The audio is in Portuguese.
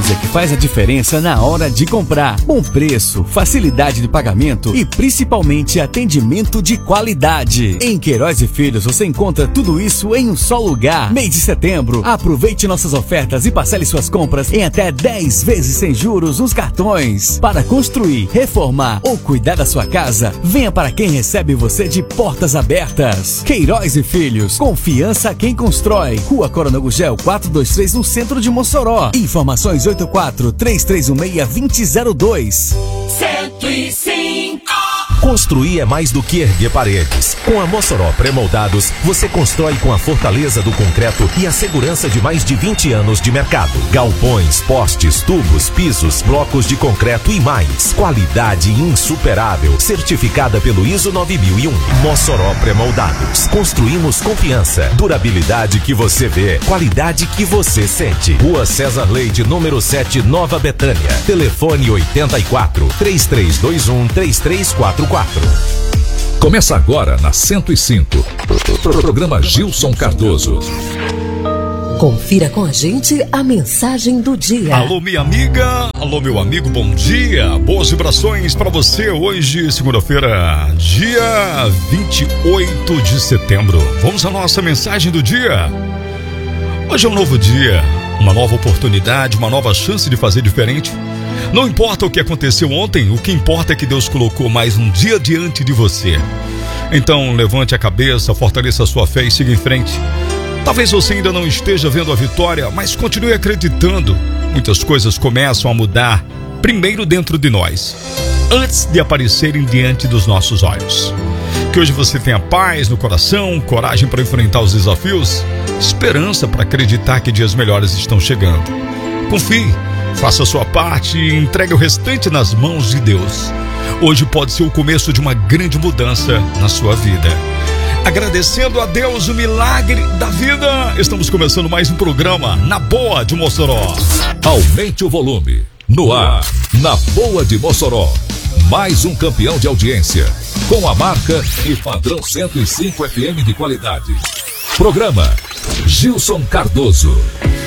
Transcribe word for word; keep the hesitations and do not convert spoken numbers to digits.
certeza que faz a diferença na hora de comprar. Bom preço, facilidade de pagamento e principalmente atendimento de qualidade. Em Queiroz e Filhos você encontra tudo isso em um só lugar. Mês de setembro, aproveite nossas ofertas e parcele suas compras em até dez vezes sem juros nos cartões. Para construir, reformar ou cuidar da sua casa, venha para quem recebe você de portas abertas. Queiroz e Filhos, confiança quem constrói. Rua Coronel Gugel quatrocentos e vinte e três, no centro de Mossoró. Informações oito quatro, três três um seis, dois zero zero dois. cento e cinco. Construir é mais do que erguer paredes. Com a Mossoró Pré-Moldados, você constrói com a fortaleza do concreto e a segurança de mais de vinte anos de mercado. Galpões, postes, tubos, pisos, blocos de concreto e mais. Qualidade insuperável, certificada pelo I S O nove mil e um. Mossoró Pré-Moldados. Construímos confiança, durabilidade que você vê, qualidade que você sente. Rua César Leite, número sete, Nova Betânia. Telefone oitenta e quatro, três três dois um, três três quatro quatro. Começa agora na cento e cinco. Programa Gilson Cardoso. Confira com a gente a mensagem do dia. Alô, minha amiga, alô, meu amigo, bom dia. Boas vibrações para você hoje, segunda-feira, dia vinte e oito de setembro. Vamos à nossa mensagem do dia. Hoje é um novo dia, uma nova oportunidade, uma nova chance de fazer diferente. Não importa o que aconteceu ontem, o que importa é que Deus colocou mais um dia diante de você. Então, levante a cabeça, fortaleça a sua fé e siga em frente. Talvez você ainda não esteja vendo a vitória, mas continue acreditando. Muitas coisas começam a mudar, primeiro dentro de nós, antes de aparecerem diante dos nossos olhos. Que hoje você tenha paz no coração, coragem para enfrentar os desafios, esperança para acreditar que dias melhores estão chegando. Confie. Faça a sua parte e entregue o restante nas mãos de Deus. Hoje pode ser o começo de uma grande mudança na sua vida. Agradecendo a Deus o milagre da vida, estamos começando mais um programa Na Boa de Mossoró. Aumente o volume. No ar, Na Boa de Mossoró. Mais um campeão de audiência. Com a marca e padrão cento e cinco F M de qualidade. Programa Gilson Cardoso.